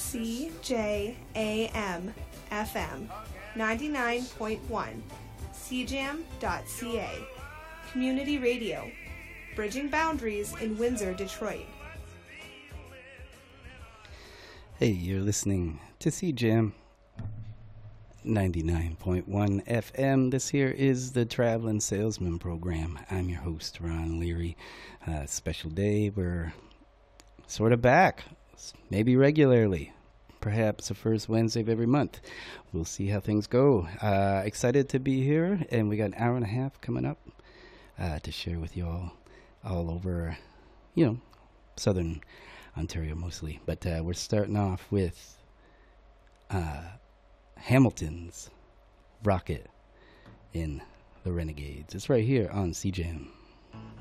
CJAM FM 99.1 CJAM.ca Community Radio, bridging boundaries in Windsor, Detroit. Hey, you're listening to CJAM 99.1 FM. This here is the Traveling Salesman Program. I'm your host, Ron Leary. Special day. We're sort of back, maybe regularly, perhaps the first Wednesday of every month. We'll see how things go. Excited to be here, and we got an hour and a half coming up to share with you all over, southern Ontario mostly. But we're starting off with Hamilton's Rocket in the Renegades. It's right here on CJAM.